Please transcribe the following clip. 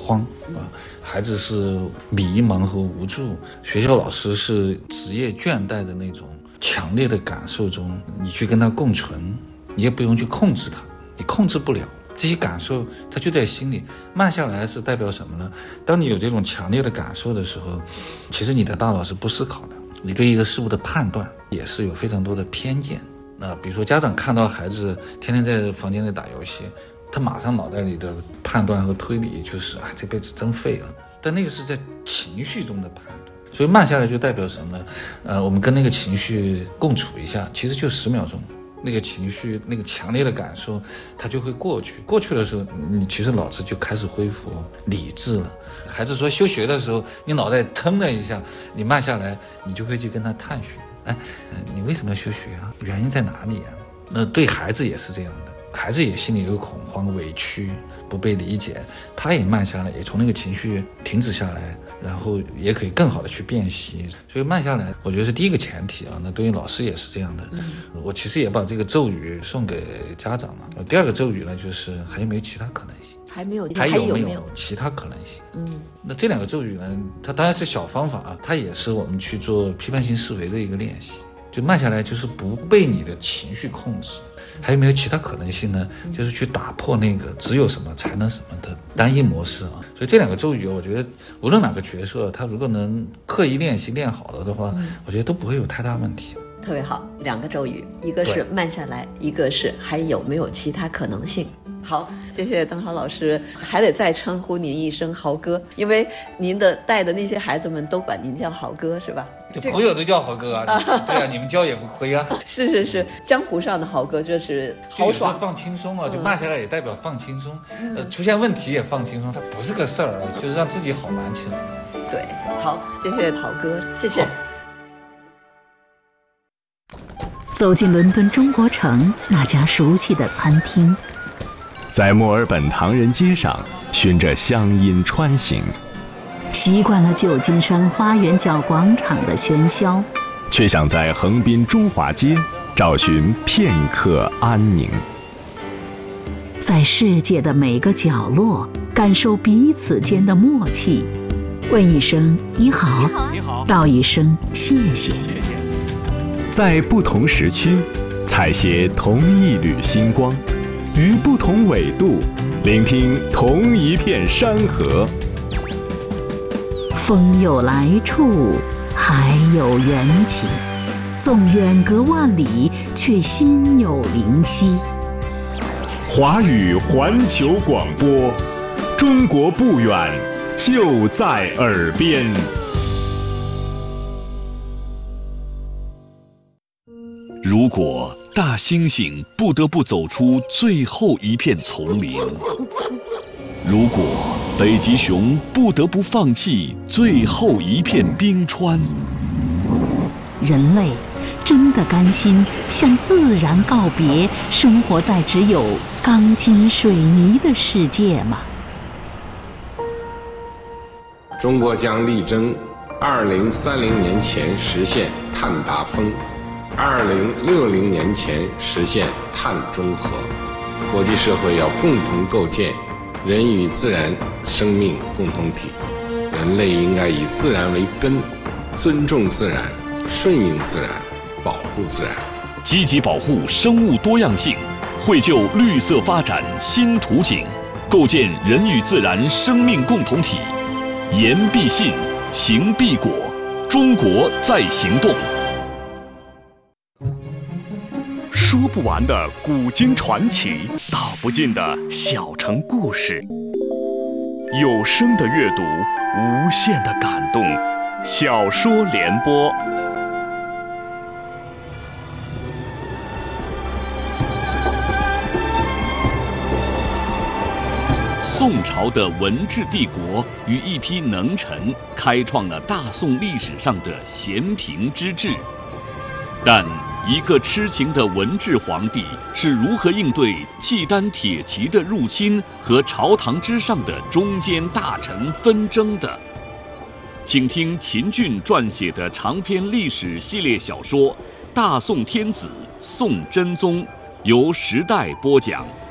慌啊，孩子是迷茫和无助，学校老师是职业倦怠的那种强烈的感受中，你去跟他共存，你也不用去控制他，你控制不了。这些感受它就在心里，慢下来是代表什么呢？当你有这种强烈的感受的时候，其实你的大脑是不思考的，你对一个事物的判断也是有非常多的偏见。那比如说家长看到孩子天天在房间里打游戏，他马上脑袋里的判断和推理就是这辈子真废了，但那个是在情绪中的判断。所以慢下来就代表什么呢？我们跟那个情绪共处一下，其实就10秒钟，那个情绪那个强烈的感受它就会过去，过去的时候你其实脑子就开始恢复理智了。孩子说休学的时候你脑袋腾了一下，你慢下来你就会去跟他探寻，你为什么要休学啊？原因在哪里啊？那对孩子也是这样的，孩子也心里有恐慌委屈不被理解，他也慢下来，也从那个情绪停止下来，然后也可以更好的去辨析。所以慢下来我觉得是第一个前提啊。那对于老师也是这样的，我其实也把这个咒语送给家长嘛。第二个咒语呢，就是还有没有其他可能性，还有没有其他可能性。那这2个咒语呢，它当然是小方法啊，它也是我们去做批判性思维的一个练习。就慢下来就是不被你的情绪控制，还有没有其他可能性呢？就是去打破那个只有什么才能什么的单一模式啊。所以这2个咒语我觉得无论哪个角色他如果能刻意练习练好了的话，我觉得都不会有太大问题。 特别好，2个咒语，一个是慢下来，一个是还有没有其他可能性。好，谢谢邓豪老师，还得再称呼您一声豪哥，因为您的带的那些孩子们都管您叫豪哥，是吧？ 这朋友都叫豪哥啊，对啊，你们教也不亏啊。 是，江湖上的豪哥就是豪爽， 放轻松啊，就慢下来也代表放轻松，出现问题也放轻松，它不是个事儿啊，就是让自己好玩起来。 对，好，谢谢豪哥，谢谢。 走进伦敦中国城那家熟悉的餐厅， 在墨尔本唐人街上循着乡音穿行， 习惯了旧金山花园角广场的喧嚣， 却想在横滨中华街找寻片刻安宁。 在世界的每个角落感受彼此间的默契，问一声你好，道一声谢谢。 在不同时区采撷同一缕星光，于不同纬度聆听同一片山河。 风有来处，海有缘起，纵远隔万里，却心有灵犀。 华语环球广播，中国不远，就在耳边。 如果大猩猩不得不走出最后一片丛林，如果北极熊不得不放弃最后一片冰川， 人类真的甘心向自然告别，生活在只有钢筋水泥的世界吗？ 中国将力争2030年前实现碳达峰，2060年前实现碳中和。国际社会要共同构建人与自然生命共同体，人类应该以自然为根，尊重自然，顺应自然，保护自然， 积极保护生物多样性，绘就绿色发展新图景，构建人与自然生命共同体。言必信，行必果，中国在行动。说不完的古今传奇，道不尽的小城故事。有声的阅读，无限的感动。小说联播。宋朝的文治帝国与一批能臣开创了大宋历史上的咸平之治，但一个痴情的文治皇帝是如何应对契丹铁骑的入侵和朝堂之上的中间大臣纷争的？请听秦俊撰写的长篇历史系列小说《大宋天子宋真宗》，由时代播讲。